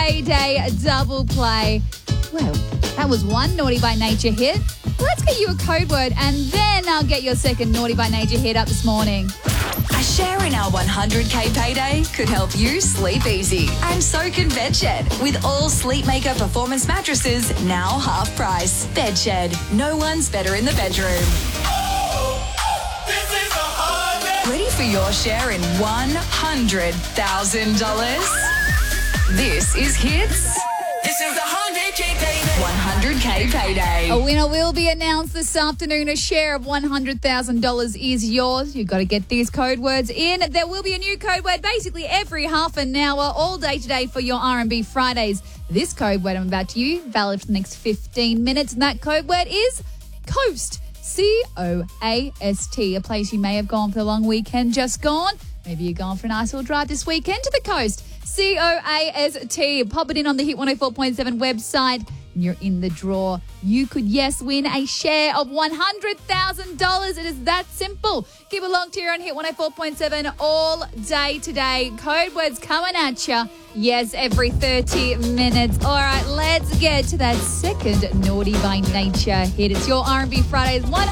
Payday double play. Well, that was one Naughty by Nature hit. Let's get you a code word and then I'll get your second Naughty by Nature hit up this morning. A share in our 100k payday could help you sleep easy. And so can Bedshed. With all Sleepmaker performance mattresses now half price. Bedshed. No one's better in the bedroom. Ready for your share in $100,000? This is Hits. This is the 100k payday. 100k payday. A winner will be announced this afternoon. A share of $100,000 is yours. You've got to get these code words in. There will be a new code word basically every half an hour, all day today for your R&B Fridays. This code word I'm about to use, valid for the next 15 minutes, and that code word is Coast. C-O-A-S-T, a place you may have gone for the long weekend just gone. Maybe you're going for a nice little drive this weekend to the coast. C-O-A-S-T. Pop it in on the Hit 104.7 website and you're in the draw. You could, yes, win a share of $100,000. It is that simple. Keep it locked here on Hit 104.7 all day today. Code words coming at you. Yes, every 30 minutes. All right, let's get to that second Naughty by Nature hit. It's your R&B Fridays